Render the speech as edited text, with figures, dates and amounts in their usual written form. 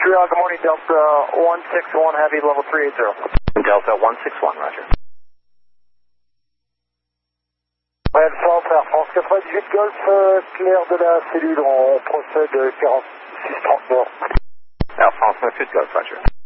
Good morning, Delta 161 Heavy, level 380. Delta 161, roger. Ouais, Centre Air France 98 Golf, clair de la cellule, on procède 46 39. Air France 98 Golf, roger.